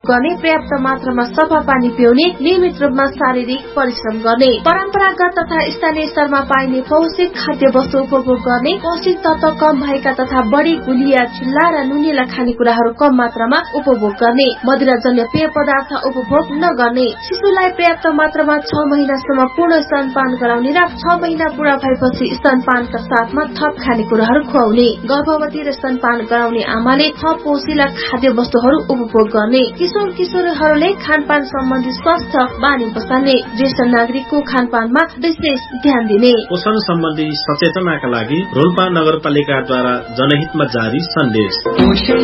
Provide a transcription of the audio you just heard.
गर्ने, पर्याप्त मात्रामा सफा पानी पिउने, नियमित रूपमा शारीरिक परिश्रम गर्ने, परम्परागत तथा स्थानीय स्तरमा पाइने पौष्टिक खाद्य वस्तु उपभोग गर्ने, पौष्टिक तत्व कम भएका तथा बढी गुलिया, चिल्ला र नुनिला खानेकुराहरू कम मात्रामा उपभोग गर्ने, मदिराजन्य पेय पदार्थ उपभोग नगर्ने, शिशुलाई पर्याप्त मात्रामा 6 महिनासम्म पूर्ण स्तनपान गराउने र 6 महिना पूरा भएपछि स्तनपानका साथमा थप खानेकुराहरू खुवाउने, गर्भवती र स्तनपान गराउने आमाले थप पोषिला खाद्य वस्तुहरू उपभोग गर्ने, किशोर किशोरीहरूले खानपान सम्बन्धी स्वस्थ बानी बसाल्ने, ज्येष्ठ नागरिकको खानपानमा विशेष ध्यान दिने। पोषण सम्बन्धी सचेतनाका लागि रोल्पा नगरपालिकाद्वारा जनहितमा जारी सन्देश।